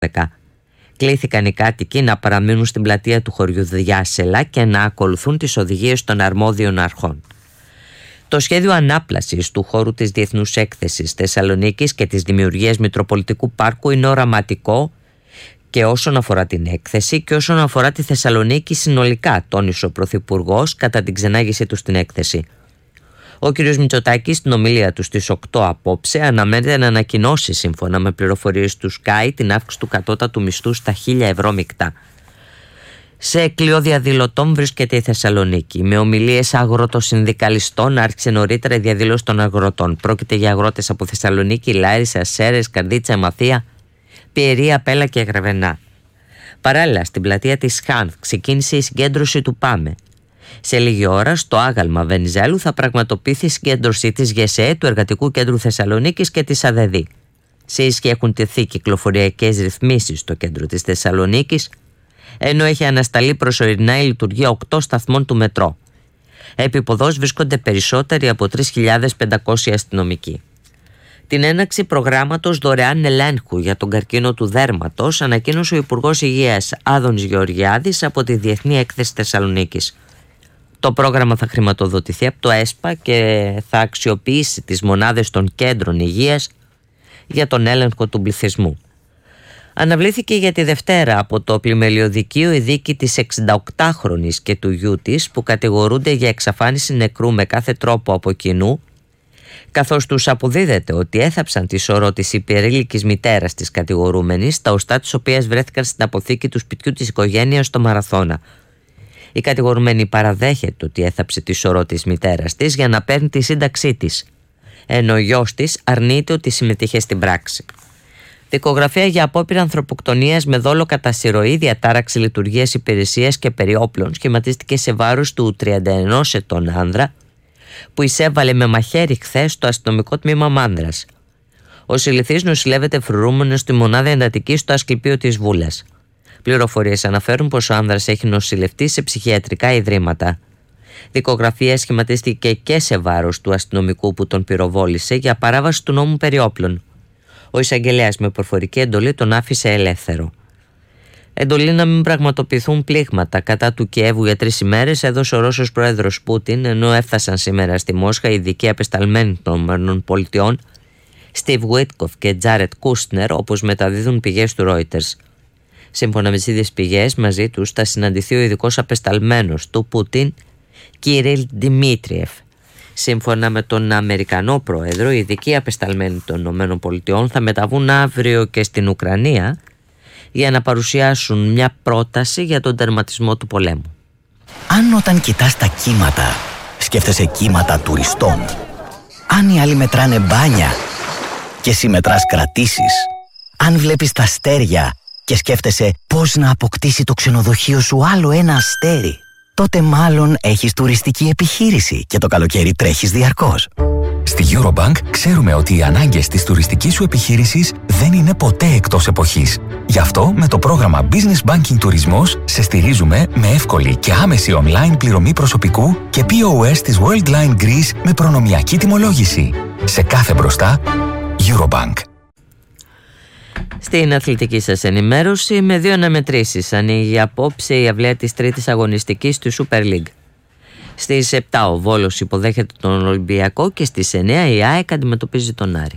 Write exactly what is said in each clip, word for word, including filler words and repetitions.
δώδεκα. Κλήθηκαν οι κάτοικοι να παραμείνουν στην πλατεία του χωριού Διάσελα και να ακολουθούν τις οδηγίες των αρμόδιων αρχών. Το σχέδιο ανάπλασης του χώρου της Διεθνούς Έκθεσης Θεσσαλονίκης και της δημιουργίας Μητροπολιτικού Πάρκου είναι οραματικό και όσον αφορά την έκθεση και όσον αφορά τη Θεσσαλονίκη συνολικά, τόνισε ο Πρωθυπουργός κατά την ξενάγηση του στην έκθεση. Ο κ. Μητσοτάκης στην ομιλία του στις οκτώ απόψε αναμένεται να ανακοινώσει, σύμφωνα με πληροφορίες του Sky, την αύξηση του κατώτατου μισθού στα χίλια ευρώ μεικτά. Σε κλειό διαδηλωτών βρίσκεται η Θεσσαλονίκη. Με ομιλίες αγροτοσυνδικαλιστών άρχισε νωρίτερα η διαδήλωση των αγροτών. Πρόκειται για αγρότες από Θεσσαλονίκη, Λάρισα, Σέρρες, Καρδίτσα, Μαθία, Πιερία, Πέλα και Γραβενά. Παράλληλα, στην πλατεία της Χάνθ ξεκίνησε η συγκέντρωση του ΠΑΜΕ. Σε λίγη ώρα, στο άγαλμα Βενιζέλου θα πραγματοποιηθεί η συγκέντρωση της ΓΕΣΕ, του Εργατικού Κέντρου Θεσσαλονίκης και της ΑΔΕΔΗ. Σε ίσχυ έχουν τεθεί κυκλοφοριακές ρυθμίσεις στο κέντρο της Θεσσαλονίκης, ενώ έχει ανασταλεί προσωρινά η λειτουργία οκτώ σταθμών του μετρό. Επί ποδός βρίσκονται περισσότεροι από τρεις χιλιάδες πεντακόσιοι αστυνομικοί. Την έναρξη προγράμματος δωρεάν ελέγχου για τον καρκίνο του δέρματος ανακοίνωσε ο Υπουργός Υγείας Άδωνης Γεωργιάδης από τη Διεθνή Έκθεση Θεσσαλονίκης. Το πρόγραμμα θα χρηματοδοτηθεί από το ΕΣΠΑ και θα αξιοποιήσει τις μονάδες των κέντρων υγείας για τον έλεγχο του πληθυσμού. Αναβλήθηκε για τη Δευτέρα από το πλημελιωδικείο η δίκη της εξηνταοκτάχρονης και του γιού της που κατηγορούνται για εξαφάνιση νεκρού με κάθε τρόπο από κοινού, καθώς τους αποδίδεται ότι έθαψαν τη σωρό της υπερήλικης μητέρας της κατηγορούμενης, τα οστά της οποίας βρέθηκαν στην αποθήκη του σπιτιού της οικογένειας στο Μαραθώνα. Η κατηγορουμένη παραδέχεται ότι έθαψε τη σωρό της μητέρας της για να παίρνει τη σύνταξή της, ενώ ο γιος της αρνείται ότι συμμετείχε στην πράξη. Δικογραφία για απόπειρα ανθρωποκτονίας με δόλο κατά συρροή, διατάραξη λειτουργίας υπηρεσίας και περιόπλων σχηματίστηκε σε βάρος του τριάντα ενός ετών άνδρα που εισέβαλε με μαχαίρι χθες στο αστυνομικό τμήμα Μάνδρας. Ο συλληφθής νοσηλεύεται φρουρούμενος στη μονάδα εντατικής στο Ασκληπείο της Βούλας. Πληροφορίες αναφέρουν πως ο άνδρας έχει νοσηλευτεί σε ψυχιατρικά ιδρύματα. Δικογραφία σχηματίστηκε και σε βάρος του αστυνομικού που τον πυροβόλησε για παράβαση του νόμου περιόπλων. Ο εισαγγελέας με προφορική εντολή τον άφησε ελεύθερο. Εντολή να μην πραγματοποιηθούν πλήγματα κατά του Κιέβου για τρεις ημέρες έδωσε ο Ρώσος πρόεδρος Πούτιν, ενώ έφτασαν σήμερα στη Μόσχα οι ειδικοί απεσταλμένοι των ΗΠΑ, Στιβ Γουίτκοφ και Τζάρετ Κούστνερ, όπως μεταδίδουν πηγές του Reuters. Σύμφωνα με τις ίδιες πηγές, μαζί τους θα συναντηθεί ο ειδικός απεσταλμένος του Πούτιν, Κυρίλ Δημήτριεφ. Σύμφωνα με τον Αμερικανό πρόεδρο, οι ειδικοί απεσταλμένοι των ΗΠΑ θα μεταβούν αύριο και στην Ουκρανία για να παρουσιάσουν μια πρόταση για τον τερματισμό του πολέμου. Αν όταν κοιτάς τα κύματα, σκέφτεσαι κύματα τουριστών, αν οι άλλοι μετράνε μπάνια και εσύ μετράς κρατήσεις, αν βλέπεις τα αστέρια και σκέφτεσαι πώς να αποκτήσει το ξενοδοχείο σου άλλο ένα αστέρι, τότε μάλλον έχεις τουριστική επιχείρηση και το καλοκαίρι τρέχεις διαρκώς. Στη Eurobank ξέρουμε ότι οι ανάγκες της τουριστικής σου επιχείρησης δεν είναι ποτέ εκτός εποχής. Γι' αυτό με το πρόγραμμα Business Banking Τουρισμός σε στηρίζουμε με εύκολη και άμεση online πληρωμή προσωπικού και πι ο ες της Worldline Greece με προνομιακή τιμολόγηση. Σε κάθε μπροστά, Eurobank. Στην αθλητική σας ενημέρωση, με δύο αναμετρήσεις ανοίγει απόψε η αυλαία της τρίτης αγωνιστικής του Super League. Στις επτά ο Βόλος υποδέχεται τον Ολυμπιακό και στις εννιά η ΑΕΚ αντιμετωπίζει τον Άρη.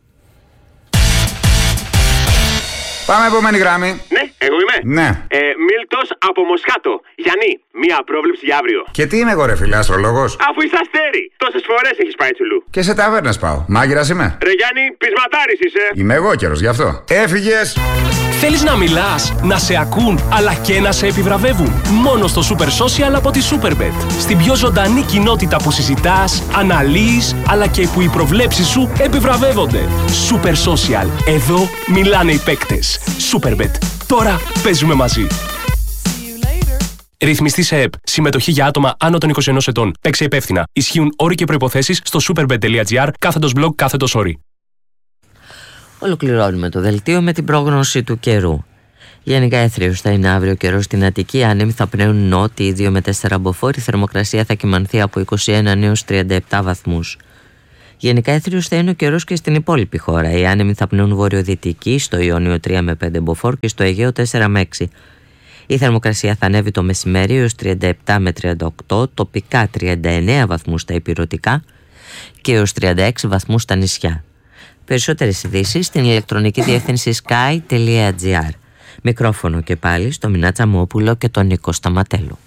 Πάμε επόμενη γράμμη. Ναι, εγώ είμαι. Ναι. Ε, Μίλτος από Μοσχάτο. Γιάννη, μία πρόβλεψη για αύριο. Και τι είμαι εγώ ρε φίλε, αστρολόγος? Αφού είσαι αστέρι, τόσες φορές έχεις πάει τσουλού. Και σε ταβέρνες πάω. Μάγειρας είμαι. Ρε Γιάννη, πεισματάρης είσαι. Είμαι εγώ καιρος γι' αυτό. Έφυγες. Θέλεις να μιλάς, να σε ακούν, αλλά και να σε επιβραβεύουν. Μόνο στο Super Social από τη Superbet. Στην πιο ζωντανή κοινότητα που συζητάς, αναλύεις, αλλά και που οι προβλέψεις σου επιβραβεύονται. Super Social. Εδώ μιλάνε οι παίκτες. Superbet. Τώρα παίζουμε μαζί. Ρυθμιστή σε ΕΠ. Συμμετοχή για άτομα άνω των είκοσι ενός ετών. Παίξε υπεύθυνα. Ισχύουν όροι και προϋποθέσεις στο superbet τελεία gr κάθετος blog κάθετος όροι. Ολοκληρώνουμε το δελτίο με την πρόγνωση του καιρού. Γενικά έθριος θα είναι αύριο καιρός στην Αττική. Άνεμοι θα πνέουν νότιοι δύο με τέσσερα μποφόρ. Η θερμοκρασία θα κυμανθεί από είκοσι ένα έως τριάντα επτά βαθμούς. Γενικά έθριος θα είναι ο καιρός και στην υπόλοιπη χώρα. Οι άνεμοι θα πνέουν βορειοδυτική, στο Ιόνιο τρία με πέντε μποφόρ και στο Αιγαίο τέσσερα με έξι. Η θερμοκρασία θα ανέβει το μεσημέρι έως τριάντα επτά με τριάντα οκτώ, τοπικά τριάντα εννέα βαθμούς στα ηπειρωτικά και έως τριάντα έξι βαθμούς στα νησιά. Περισσότερες ειδήσεις στην ηλεκτρονική διεύθυνση sky τελεία gr. Μικρόφωνο και πάλι στο Μινά Τσαμόπουλο και τον Νίκο Σταματέλο.